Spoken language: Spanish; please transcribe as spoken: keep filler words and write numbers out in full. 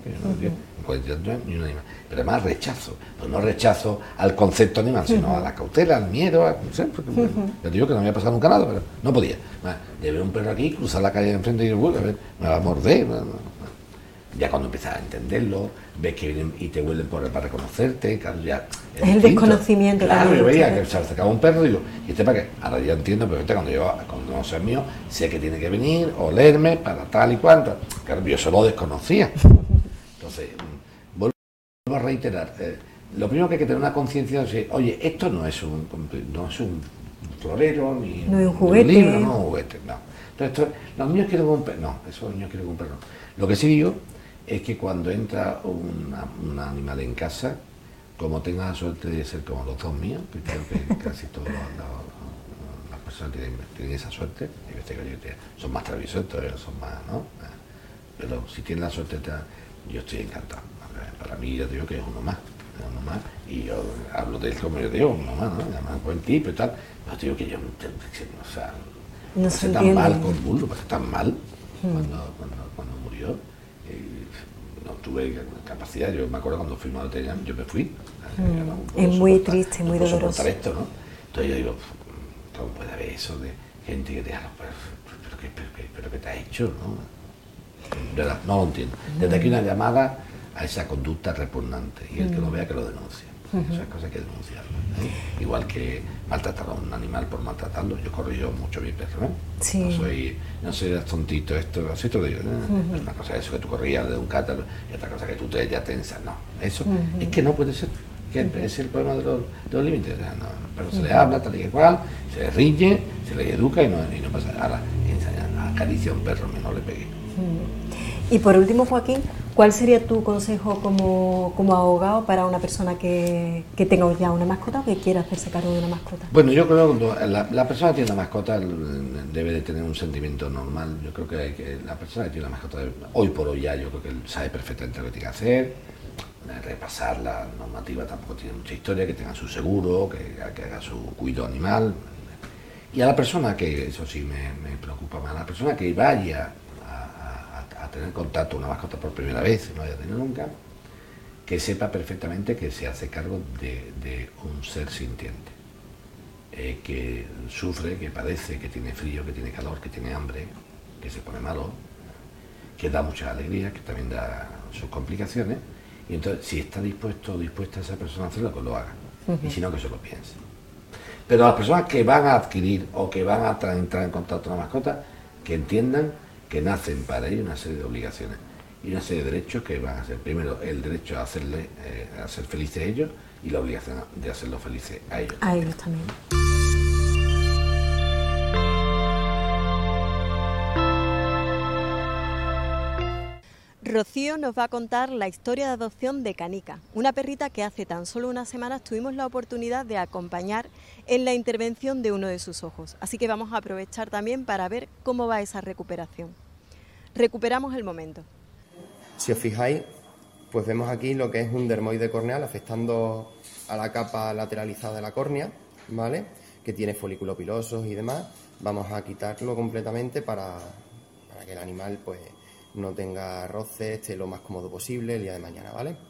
que yo no entiendo, no puede tener ni un animal. Pero además rechazo, pues no rechazo al concepto animal, sino a la cautela, al miedo, a, no sé, porque, uh-huh. Yo digo que no me había pasado nunca nada, pero no podía. De ver un perro aquí, cruzar la calle de enfrente y decir, a ver, me va a morder. No, no. Ya cuando empiezas a entenderlo, ves que vienen y te huelen por para reconocerte, claro, ya es, es el desconocimiento. Claro, yo veía que se acercaba un perro y digo, ¿y este para qué? Ahora ya entiendo, pero cuando yo, cuando no soy mío, sé que tiene que venir, olerme, para tal y cuanto. Claro, yo eso lo desconocía. Entonces, vuelvo a reiterar, eh, lo primero que hay que tener una conciencia es, oye, esto no es un, no es un florero, ni no es un juguete. Un libro, no es un juguete, no. Entonces, esto, los niños quieren un perro, no, esos niños quieren un perro. Lo que sí digo es que cuando entra una, un animal en casa, como tenga la suerte de ser como los dos míos, que creo que casi todas las personas tienen, tienen esa suerte, y veces que son más traviesos, son más, ¿no? Pero si tienen la suerte, yo estoy encantado. Para mí, yo digo que es uno más, es uno más, y yo hablo de él como yo digo, uno más, ¿no? Además, buen tipo y tal, pero digo que yo, o sea, no pasé tan mal con Bullo, pasé tan mal hmm. cuando, cuando, cuando murió. No tuve capacidad, yo me acuerdo cuando fuimos a Teherán, yo me fui. Mm, es muy triste, muy no doloroso. Esto, ¿no? Entonces yo digo, ¿cómo puede haber eso de gente que te diga, pero, pero, pero, pero, pero ¿qué te ha hecho? ¿No? De verdad, no lo entiendo. Desde aquí una llamada a esa conducta repugnante y el que lo vea que lo denuncie. Uh-huh. Esas cosas hay que denunciarlas. ¿eh? Igual que maltratar a un animal por maltratarlo, yo corrijo mucho a mi perro, ¿eh? Sí. No soy, no soy tontito esto, así te lo digo, ¿eh? Uh-huh. Es una cosa eso que tú corrías de un cátaro y otra cosa que tú te ya tensas, no, eso uh-huh. es que no puede ser, que uh-huh. es el problema de los, de los límites, no, pero se uh-huh. le habla tal y cual, se le riñe, se le educa y no, y no pasa nada. Ahora, acaricia a un perro, no le pegue. Uh-huh. Y por último, Joaquín, ¿cuál sería tu consejo como, como abogado para una persona que, que tenga ya una mascota o que quiera hacerse cargo de una mascota? Bueno, yo creo que la, la persona que tiene una mascota debe de tener un sentimiento normal. Yo creo que, hay que la persona que tiene una mascota, debe, hoy por hoy ya, yo creo que él sabe perfectamente lo que tiene que hacer. Repasar la normativa tampoco tiene mucha historia, que tenga su seguro, que, que haga su cuidado animal. Y a la persona que, eso sí me, me preocupa más, a la persona que vaya a tener contacto con una mascota por primera vez, no haya tenido nunca, que sepa perfectamente que se hace cargo de, de un ser sintiente, eh, que sufre, que padece, que tiene frío, que tiene calor, que tiene hambre, que se pone malo, que da mucha alegría, que también da sus complicaciones, y entonces si está dispuesto o dispuesta esa persona a hacerlo, que lo haga, uh-huh. y si no, que se lo piense. Pero las personas que van a adquirir o que van a tra- entrar en contacto con una mascota, que entiendan que nacen para ello una serie de obligaciones y una serie de derechos que van a ser, primero, el derecho a hacerle eh, a ser felices a ellos y la obligación de hacerlos felices a ellos. A ellos también. Rocío nos va a contar la historia de adopción de Canica, una perrita que hace tan solo unas semanas tuvimos la oportunidad de acompañar en la intervención de uno de sus ojos. Así que vamos a aprovechar también para ver cómo va esa recuperación. Recuperamos el momento. Si os fijáis, pues vemos aquí lo que es un dermoide corneal afectando a la capa lateralizada de la córnea, ¿vale? Que tiene folículos pilosos y demás. Vamos a quitarlo completamente para, para que el animal pues no tenga roce, esté lo más cómodo posible el día de mañana, ¿vale?